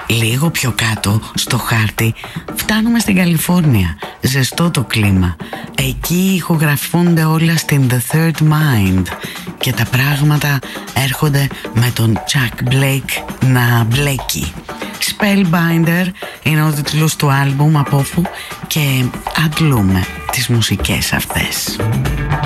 Λίγο πιο κάτω στο χάρτη φτάνουμε στην Καλιφόρνια. Ζεστό το κλίμα. Εκεί ηχογραφούνται όλα στην The Third Mind και τα πράγματα έρχονται με τον Jack Blake να μπλέκει. Spellbinder είναι ο τίτλος του άλμπουμ από όπου και αντλούμε τις μουσικές αυτές.